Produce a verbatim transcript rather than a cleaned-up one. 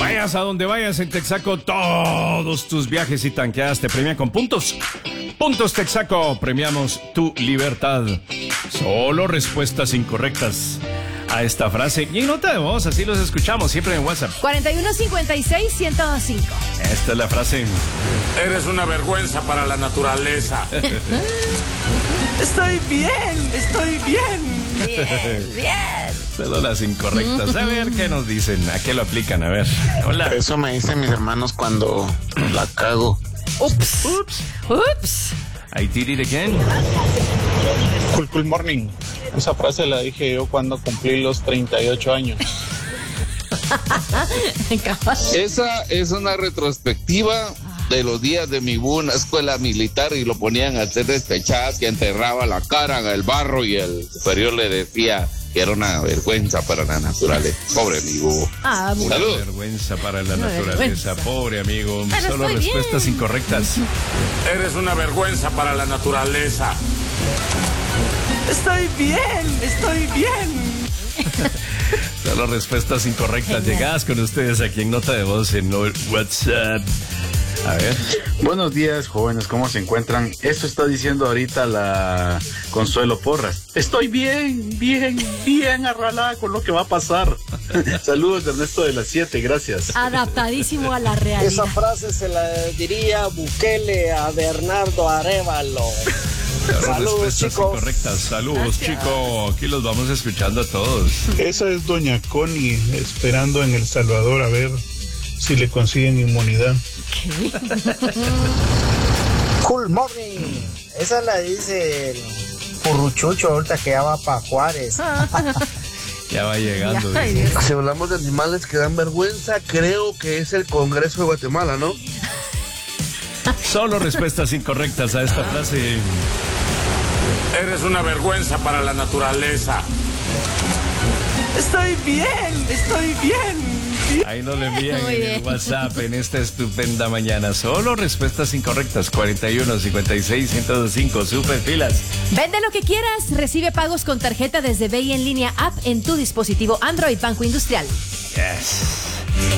Vayas a donde vayas en Texaco, todos tus viajes y tanqueadas te premian con puntos. Puntos Texaco, premiamos tu libertad. Solo respuestas incorrectas a esta frase. Y en nota de voz, así los escuchamos siempre en WhatsApp. cuarenta y uno cincuenta y seis, ciento cinco. Esta es la frase. Eres una vergüenza para la naturaleza. Estoy bien, estoy bien. Bien, bien. Solo las incorrectas. A ver qué nos dicen, a qué lo aplican, a ver. Hola. Eso me dicen mis hermanos cuando la cago. Ups. Ups. Ups. I did it again. Cool, cool morning. Esa frase la dije yo cuando cumplí los treinta y ocho años. Esa es una retrospectiva de los días de mi buena escuela militar y lo ponían a hacer despechadas que enterraba la cara en el barro y el superior le decía que era una vergüenza para la naturaleza. Pobre amigo. Ah, Una Salud. vergüenza para la Una naturaleza. vergüenza. Pobre amigo. Pero Solo estoy respuestas bien. incorrectas. Eres una vergüenza para la naturaleza. Estoy bien, estoy bien. Solo respuestas incorrectas. Llegadas con ustedes aquí en Nota de Voz en WhatsApp. A ver. Buenos días, jóvenes, ¿cómo se encuentran? Eso está diciendo ahorita la Consuelo Porras. Estoy bien, bien, bien arralada con lo que va a pasar. Saludos de Ernesto de las siete, gracias. Adaptadísimo a la realidad. Esa frase se la diría Bukele a Bernardo Arévalo. Solo Saludos, respuestas chicos. incorrectas. Saludos, chicos. Aquí los vamos escuchando a todos. Esa es doña Connie esperando en El Salvador a ver si le consiguen inmunidad. Cool morning. Esa la dice el Purruchucho ahorita que ya va para Juárez. Ya va llegando. Ay, dice. Dios. Si hablamos de animales que dan vergüenza, creo que es el Congreso de Guatemala, ¿no? Solo respuestas incorrectas a esta frase. Eres una vergüenza para la naturaleza. Estoy bien, estoy bien. Ahí nos lo envían Muy en bien. el WhatsApp en esta estupenda mañana. Solo respuestas incorrectas. cuarenta y uno cincuenta y seis ciento cinco. Super filas. Vende lo que quieras. Recibe pagos con tarjeta desde B I en línea app en tu dispositivo Android Banco Industrial. Yes.